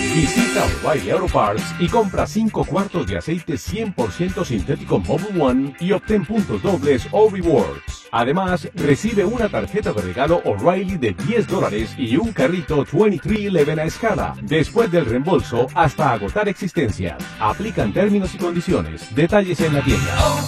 Visita O'Reilly Auto Parts y compra 5 cuartos de aceite 100% sintético Mobil One y obtén puntos dobles o rewards. Además, recibe una tarjeta de regalo O'Reilly de $10 y un carrito 2311 a escala, después del reembolso hasta agotar existencias. Aplican términos y condiciones. Detalles en la tienda.